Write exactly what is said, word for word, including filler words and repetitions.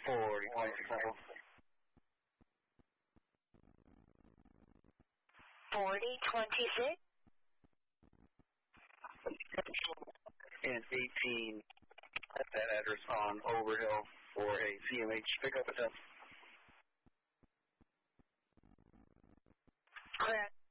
forty twenty-four. forty twenty-six. And eighteen at that address on Overhill for a C M H pickup attempt. Correct.